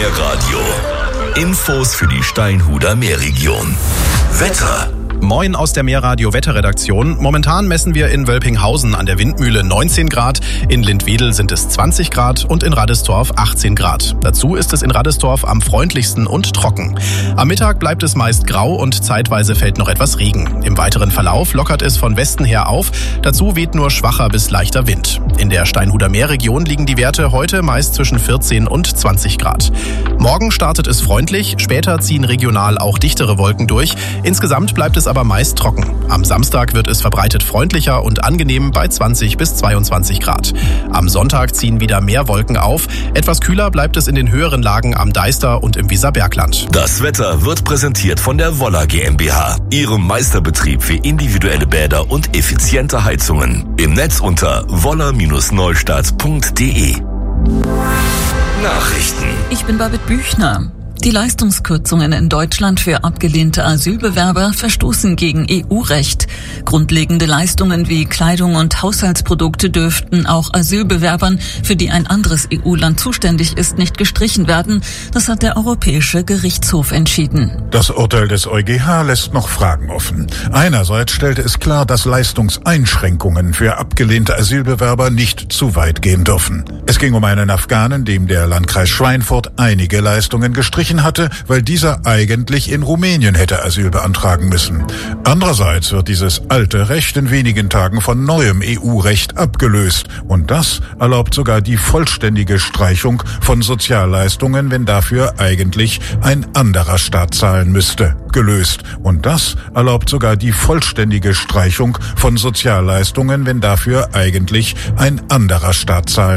Meerradio. Infos für die Steinhuder Meerregion. Wetter. Moin aus der Meerradio Wetterredaktion. Momentan messen wir in Wölpinghausen an der Windmühle 19 Grad, in Lindwedel sind es 20 Grad und in Radestorf 18 Grad. Dazu ist es in Radestorf am freundlichsten und trocken. Am Mittag bleibt es meist grau und zeitweise fällt noch etwas Regen. Im weiteren Verlauf lockert es von Westen her auf, dazu weht nur schwacher bis leichter Wind. In der Steinhuder Meerregion liegen die Werte heute meist zwischen 14 und 20 Grad. Morgen startet es freundlich, später ziehen regional auch dichtere Wolken durch. Insgesamt bleibt es aber meist trocken. Am Samstag wird es verbreitet freundlicher und angenehm bei 20 bis 22 Grad. Am Sonntag ziehen wieder mehr Wolken auf. Etwas kühler bleibt es in den höheren Lagen am Deister und im Weserbergland. Das Wetter wird präsentiert von der Woller GmbH, ihrem Meisterbetrieb für individuelle Bäder und effiziente Heizungen. Im Netz unter woller-neustadt.de. Nachrichten. Ich bin Babette Büchner. Die Leistungskürzungen in Deutschland für abgelehnte Asylbewerber verstoßen gegen EU-Recht. Grundlegende Leistungen wie Kleidung und Haushaltsprodukte dürften auch Asylbewerbern, für die ein anderes EU-Land zuständig ist, nicht gestrichen werden. Das hat der Europäische Gerichtshof entschieden. Das Urteil des EuGH lässt noch Fragen offen. Einerseits stellte es klar, dass Leistungseinschränkungen für abgelehnte Asylbewerber nicht zu weit gehen dürfen. Es ging um einen Afghanen, dem der Landkreis Schweinfurt einige Leistungen gestrichen hatte, weil dieser eigentlich in Rumänien hätte Asyl beantragen müssen. Andererseits wird dieses alte Recht in wenigen Tagen von neuem EU-Recht abgelöst. Und das erlaubt sogar die vollständige Streichung von Sozialleistungen, wenn dafür eigentlich ein anderer Staat zahlen müsste. Gelöst. Und das erlaubt sogar die vollständige Streichung von Sozialleistungen, wenn dafür eigentlich ein anderer Staat zahlen